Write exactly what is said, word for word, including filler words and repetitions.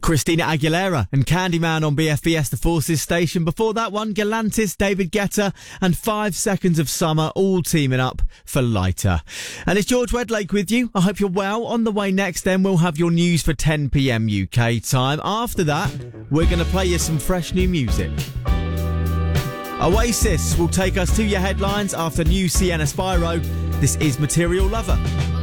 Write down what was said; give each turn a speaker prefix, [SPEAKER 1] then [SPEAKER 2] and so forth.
[SPEAKER 1] Christina Aguilera and Candyman on B F B S The Forces station. Before that one, Galantis, David Guetta and Five Seconds of Summer all teaming up for Lighter. And it's George Wedlake with you. I hope you're well. On the way next then, we'll have your news for ten p.m. U K time. After that, we're going to play you some fresh new music. Oasis will take us to your headlines after new Sienna Spyro. This is Material Lover.